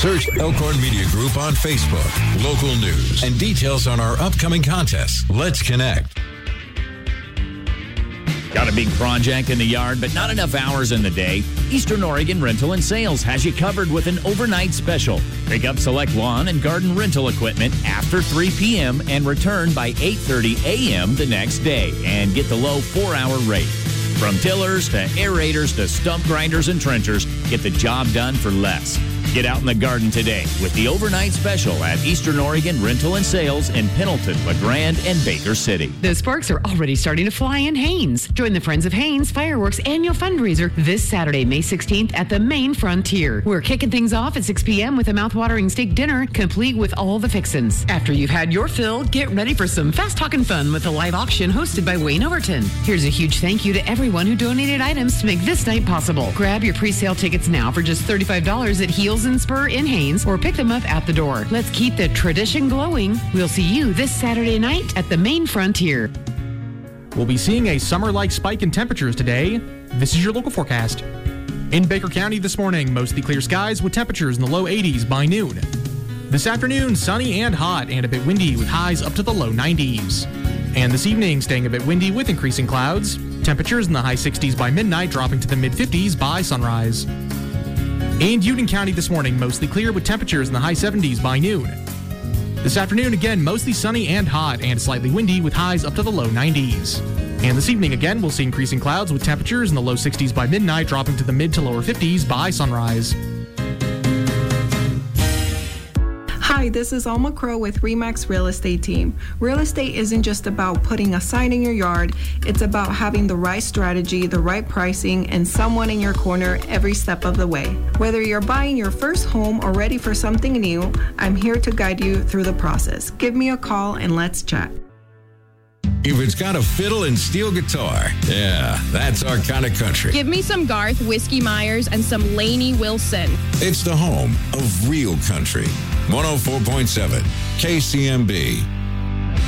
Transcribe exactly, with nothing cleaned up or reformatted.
Search Elkhorn Media Group on Facebook. Local news and details on our upcoming contests. Let's connect. Got a big project in the yard, but not enough hours in the day? Eastern Oregon Rental and Sales has you covered with an overnight special. Pick up select lawn and garden rental equipment after three p.m. and return by eight thirty a.m. the next day and get the low four-hour rate. From tillers to aerators to stump grinders and trenchers, get the job done for less. Get out in the garden today with the overnight special at Eastern Oregon Rental and Sales in Pendleton, LeGrand, and Baker City. The sparks are already starting to fly in Haines. Join the Friends of Haines Fireworks annual fundraiser this Saturday, May sixteenth at the Main Frontier. We're kicking things off at six p.m. with a mouthwatering steak dinner, complete with all the fixins. After you've had your fill, get ready for some fast-talking fun with a live auction hosted by Wayne Overton. Here's a huge thank you to everyone who donated items to make this night possible. Grab your pre-sale tickets now for just thirty-five dollars at Heels and Spur in Haines or pick them up at the door. Let's keep the tradition glowing. We'll see you this Saturday night at the Main Frontier. We'll be seeing a summer-like spike in temperatures today. This is your local forecast. In Baker County this morning, mostly clear skies with temperatures in the low eighties by noon. This afternoon, sunny and hot and a bit windy with highs up to the low nineties. And this evening, staying a bit windy with increasing clouds. Temperatures in the high sixties by midnight, dropping to the mid-fifties by sunrise. In Union County this morning, mostly clear with temperatures in the high seventies by noon. This afternoon, again, mostly sunny and hot and slightly windy with highs up to the low nineties. And this evening, again, we'll see increasing clouds with temperatures in the low sixties by midnight, dropping to the mid to lower fifties by sunrise. Hi, this is Alma Crow with Remax Real Estate Team. Real estate isn't just about putting a sign in your yard. It's about having the right strategy, the right pricing, and someone in your corner every step of the way. Whether you're buying your first home or ready for something new, I'm here to guide you through the process. Give me a call and let's chat. If it's got a fiddle and steel guitar, yeah, that's our kind of country. Give me some Garth Whiskey Myers and some Lainey Wilson. It's the home of real country. one oh four point seven K C M B.